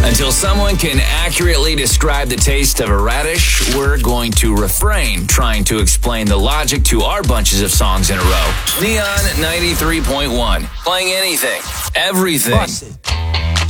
Until someone can accurately describe the taste of a radish, we're going to refrain trying to explain the logic to our bunches of songs in a row. Neon 93.1, playing anything, everything.